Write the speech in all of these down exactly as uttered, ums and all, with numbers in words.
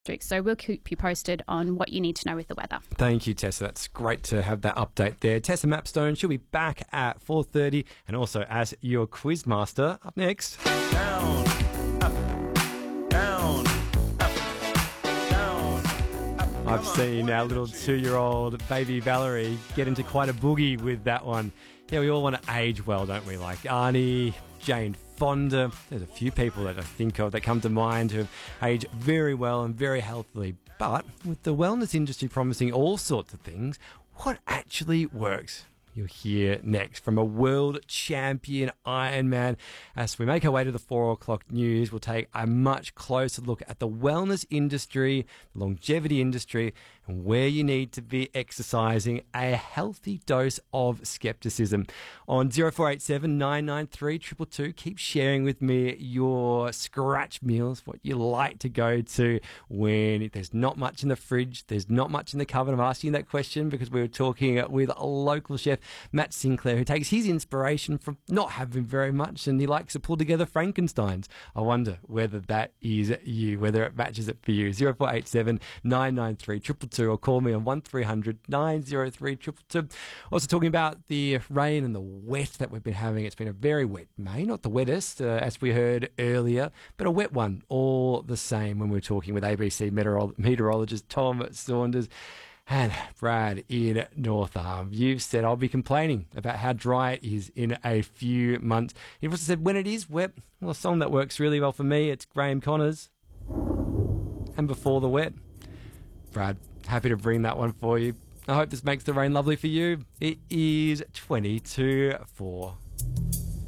So we'll keep you posted on what you need to know with the weather. Thank you, Tessa. That's great to have that update there. Tessa Mapstone, she'll be back at four thirty, and also as your quiz master. Up next. Down, up, down, up, down, up. I've seen our little two-year-old baby Valerie get into quite a boogie with that one. Yeah, we all want to age well, don't we? Like Arnie, Jane Fonda. There's a few people that I think of that come to mind who have aged very well and very healthily. But with the wellness industry promising all sorts of things, what actually works? You'll hear next from a world champion Ironman. As we make our way to the four o'clock news, we'll take a much closer look at the wellness industry, the longevity industry, and where you need to be exercising a healthy dose of skepticism. On zero four eight seven, nine nine three, two two two, keep sharing with me your scratch meals, what you like to go to when there's not much in the fridge, there's not much in the cupboard. I'm asking that question because we were talking with a local chef, Matt Sinclair, who takes his inspiration from not having very much, and he likes to pull together Frankensteins. I wonder whether that is you, whether it matches it for you. zero four eight seven, nine nine three, two two two, or call me on one three hundred, nine oh three, two two two. Also talking about the rain and the wet that we've been having. It's been a very wet May, not the wettest, uh, as we heard earlier, but a wet one all the same when we were talking with A B C meteorolo- meteorologist Tom Saunders. And Brad in North Arm, you've said I'll be complaining about how dry it is in a few months. You've also said when it is wet, well, a song that works really well for me, it's Graham Connors and Before the Wet. Brad, happy to bring that one for you. I hope this makes the rain lovely for you. It is twenty to four.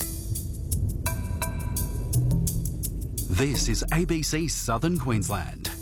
This is A B C Southern Queensland.